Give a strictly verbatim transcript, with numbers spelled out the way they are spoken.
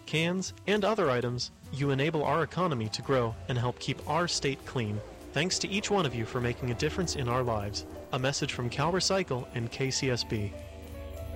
cans, and other items, you enable our economy to grow and help keep our state clean. Thanks to each one of you for making a difference in our lives. A message from Cal Recycle and K C S B.